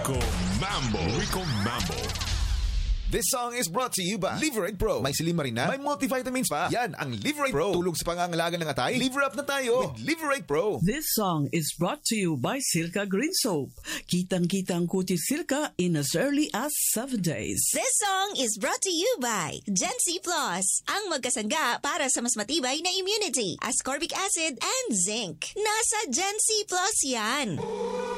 Rico Mambo. Rico Mambo. This song is brought to you by Liverade Pro. May silimarina, may multivitamins pa. Yan ang Liverade Pro. Tulog sa pangangalaga ng atay. Liver up na tayo with Liverade Pro. This song is brought to you by Silka Green Soap. Kitang-kita ang kutis Silka in as early as 7 days. This song is brought to you by Gen C Plus, ang magkasangga para sa mas matibay na immunity, ascorbic acid and zinc. Nasa Gen C Plus yan.